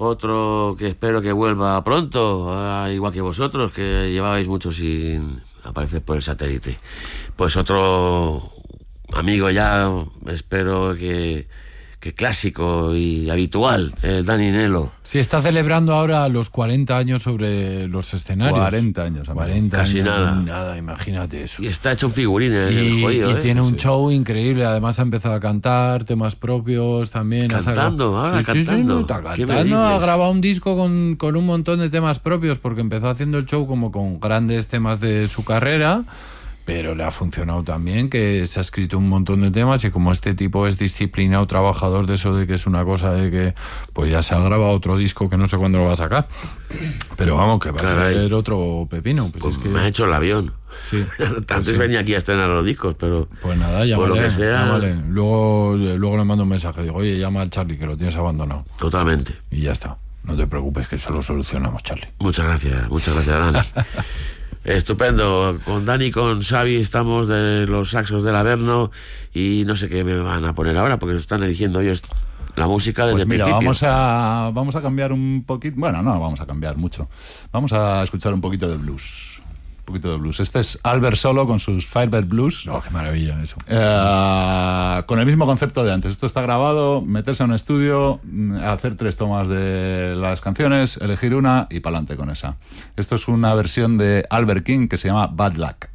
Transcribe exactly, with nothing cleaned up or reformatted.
otro que espero que vuelva pronto, eh, igual que vosotros, que llevabais mucho sin aparecer por el satélite. Pues otro amigo ya, espero que, que clásico y habitual, el Dani Nelo. Sí, está celebrando ahora los cuarenta años sobre los escenarios. cuarenta años. cuarenta Casi años, nada. Nada, imagínate eso. Y está hecho un figurín en Y, el jodido, y ¿eh? tiene un Sí. show increíble. Además ha empezado a cantar temas propios también. Ha Cantando, sacado- ahora Sí, sí, sí, cantando. no, está ¿Qué me cantando. Ha dices? grabado un disco con, con un montón de temas propios porque empezó haciendo el show como con grandes temas de su carrera. Pero le ha funcionado también, que se ha escrito un montón de temas y como este tipo es disciplinado, trabajador de eso, de que es una cosa de que pues ya se ha grabado otro disco que no sé cuándo lo va a sacar. Pero vamos, que va Caray. a ser otro pepino. Pues, Pues es que... me ha hecho el avión. Sí. Antes Pues sí. venía aquí a estrenar los discos, pero... Pues nada, llámale, Por lo que sea- llámale. Luego, luego le mando un mensaje, digo, oye, llama al Charlie que lo tienes abandonado. Totalmente. Y ya está. No te preocupes, que eso lo solucionamos, Charlie. Muchas gracias, muchas gracias, Dani. Estupendo. Con Dani y con Xavi estamos de los saxos del Averno y no sé qué me van a poner ahora porque están eligiendo ellos la música desde Pues mira, el principio. vamos a, vamos a cambiar un poquito. Bueno, no, vamos a cambiar mucho. Vamos a escuchar un poquito de blues. Un poquito de blues. Este es Albert Solo con sus Firebird Blues. Oh, qué maravilla eso. Eh, con el mismo concepto de antes. Esto está grabado, meterse a un estudio, mm, hacer tres tomas de las canciones, elegir una y pa'lante con esa. Esto es una versión de Albert King que se llama Bad Luck.